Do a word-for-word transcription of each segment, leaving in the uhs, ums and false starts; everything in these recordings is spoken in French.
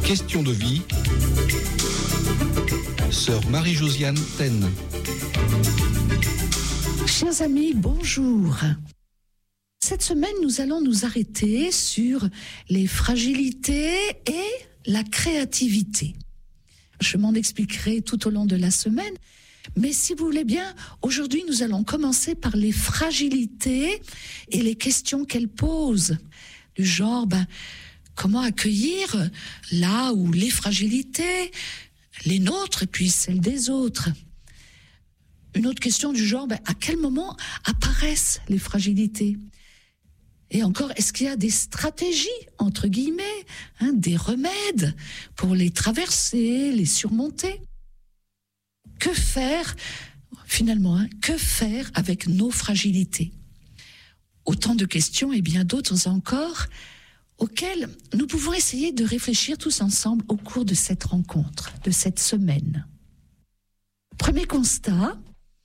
Question de vie. Sœur Marie-Josiane Taine. Chers amis, bonjour. Cette semaine, nous allons nous arrêter sur les fragilités et la créativité. Je m'en expliquerai tout au long de la semaine, mais si vous voulez bien, aujourd'hui, nous allons commencer par les fragilités et les questions qu'elles posent. Du genre, ben, comment accueillir là où les fragilités, les nôtres et puis celles des autres. Une autre question du genre, ben, à quel moment apparaissent les fragilités ? Et encore, est-ce qu'il y a des stratégies, entre guillemets, hein, des remèdes pour les traverser, les surmonter ? Que faire, finalement, hein, que faire avec nos fragilités ? Autant de questions et bien d'autres encore auxquelles nous pouvons essayer de réfléchir tous ensemble au cours de cette rencontre, de cette semaine. Premier constat,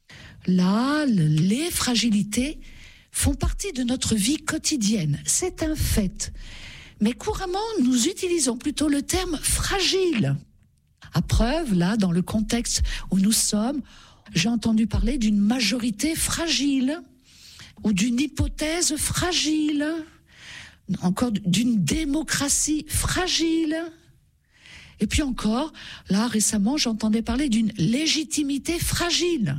là, les fragilités font partie de notre vie quotidienne. C'est un fait. Mais couramment, nous utilisons plutôt le terme fragile. À preuve, là, dans le contexte où nous sommes, j'ai entendu parler d'une majorité fragile ou d'une hypothèse fragile, encore d'une démocratie fragile. Et puis encore, là, récemment, j'entendais parler d'une légitimité fragile.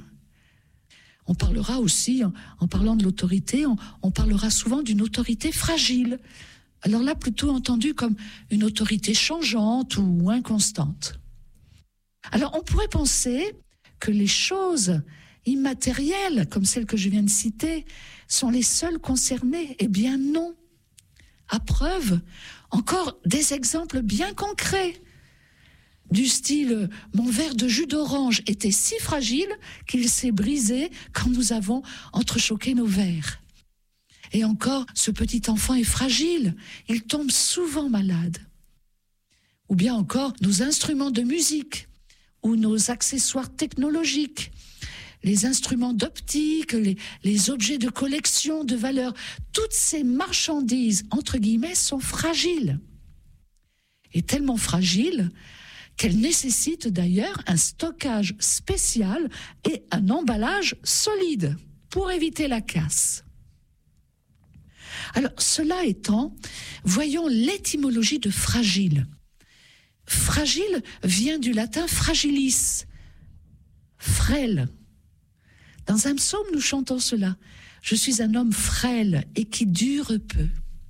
On parlera aussi, en, en parlant de l'autorité, on, on parlera souvent d'une autorité fragile. Alors là, plutôt entendu comme une autorité changeante ou inconstante. Alors, on pourrait penser que les choses immatérielles, comme celles que je viens de citer, sont les seules concernées. Eh bien non. À preuve, encore des exemples bien concrets. Du style, mon verre de jus d'orange était si fragile qu'il s'est brisé quand nous avons entrechoqué nos verres. Et encore, ce petit enfant est fragile, il tombe souvent malade. Ou bien encore, nos instruments de musique ou nos accessoires technologiques, les instruments d'optique, les, les objets de collection de valeur, toutes ces marchandises, entre guillemets, sont fragiles. Et tellement fragiles qu'elles nécessitent d'ailleurs un stockage spécial et un emballage solide pour éviter la casse. Alors, cela étant, voyons l'étymologie de fragile. Fragile vient du latin fragilis, frêle. Dans un psaume, nous chantons cela. Je suis un homme frêle et qui dure peu.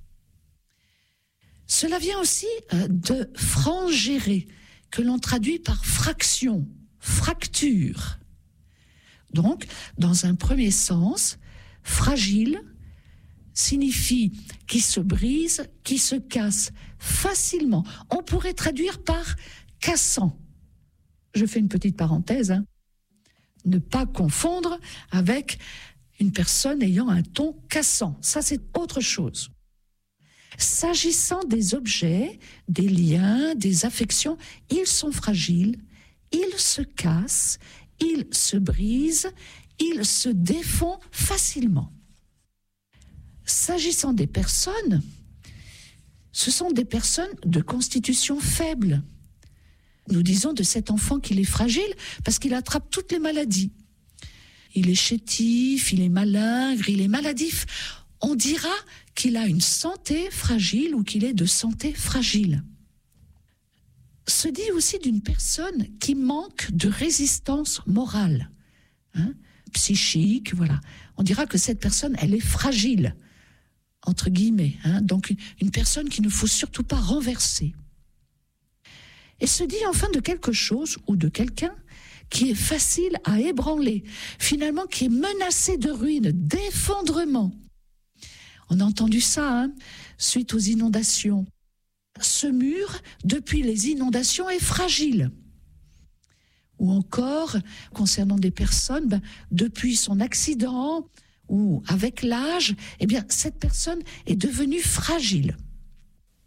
Cela vient aussi de frangérer, que l'on traduit par fraction, fracture. Donc, dans un premier sens, fragile signifie qui se brise, qui se casse facilement. On pourrait traduire par cassant. Je fais une petite parenthèse, hein. Ne pas confondre avec une personne ayant un ton cassant. Ça, c'est autre chose. S'agissant des objets, des liens, des affections, ils sont fragiles, ils se cassent, ils se brisent, ils se défont facilement. S'agissant des personnes, ce sont des personnes de constitution faible. Nous disons de cet enfant qu'il est fragile parce qu'il attrape toutes les maladies. Il est chétif, il est malingre, il est maladif. On dira qu'il a une santé fragile ou qu'il est de santé fragile. Se dit aussi d'une personne qui manque de résistance morale, hein, psychique, voilà. On dira que cette personne, elle est fragile, entre guillemets, hein, donc une, une personne qu'il ne faut surtout pas renverser. Et se dit enfin de quelque chose ou de quelqu'un qui est facile à ébranler, finalement qui est menacé de ruine, d'effondrement. On a entendu ça, hein, suite aux inondations. Ce mur, depuis les inondations, est fragile. Ou encore, concernant des personnes, ben, depuis son accident ou avec l'âge, eh bien, cette personne est devenue fragile.